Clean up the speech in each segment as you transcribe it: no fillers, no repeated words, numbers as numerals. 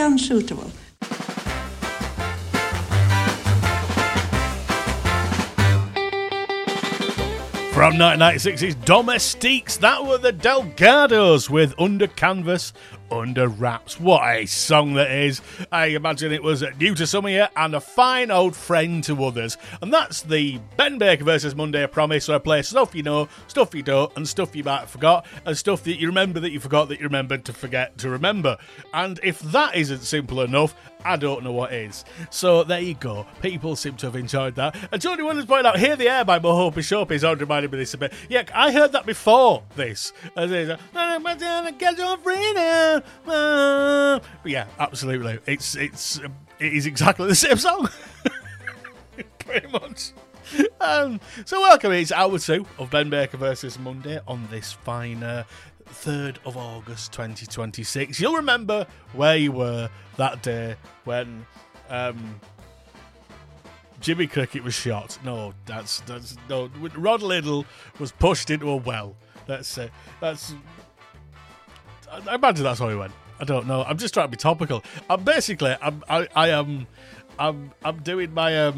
unsuitable. From 1996's Domestiques, that were the Delgados with Under Canvas, Under Wraps. What a song that is. I imagine it was new to some of you and a fine old friend to others. And that's the Ben Baker versus Monday I Promise, where I play stuff you know, stuff you don't, and stuff you might have forgot, and stuff that you remember that you forgot that you remembered to forget to remember. And if that isn't simple enough, I don't know what is. So there you go. People seem to have enjoyed that. And Tony Williams pointed out, Hear the Air by Mohope Bishop is on, reminded me of this a bit. Yeah, I heard that before this. But yeah, absolutely. It is exactly the same song. Pretty much. So welcome, it's hour 2 of Ben Baker versus Monday on this fine 3rd of August 2026. You'll remember where you were that day when Jimmy Cricket was shot. No, that's no. Rod Liddle was pushed into a well. That's it. I imagine that's how he went. I don't know. I'm just trying to be topical. I'm doing my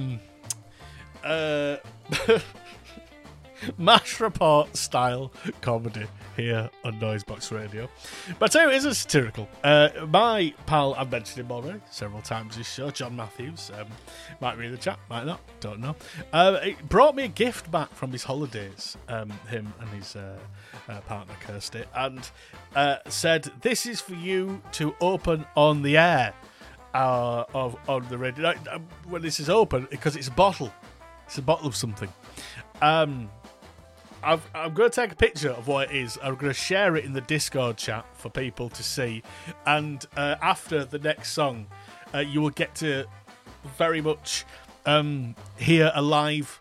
MASH report style comedy here on Noisebox Radio. But I tell you, it is a satirical. My pal, I've mentioned him already several times this show, John Matthews, might be in the chat, might not, don't know. It brought me a gift back from his holidays, him and his partner Kirsty, and said, this is for you to open on the air on the radio. When this is open, because it's a bottle. It's a bottle of something. I'm going to take a picture of what it is. I'm going to share it in the Discord chat for people to see. And after the next song, you will get to very much hear a live,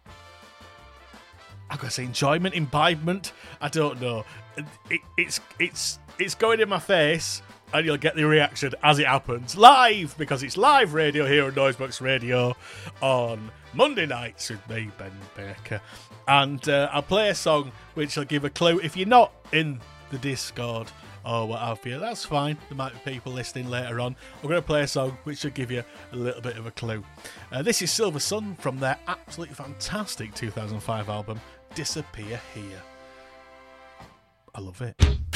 I'm going to say enjoyment, imbibement. I don't know. It's going in my face. And you'll get the reaction as it happens live, because it's live radio here on Noisebox Radio on Monday nights with me, Ben Baker. And I'll play a song which will give a clue. If you're not in the Discord or what have you, that's fine. There might be people listening later on. I'm going to play a song which will give you a little bit of a clue. This is Silver Sun from their absolutely fantastic 2005 album, Disappear Here. I love it.